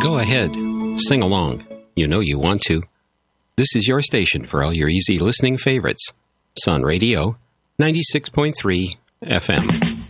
Go ahead. Sing along. You know you want to. This is your station for all your easy listening favorites. Sun Radio, 96.3 FM.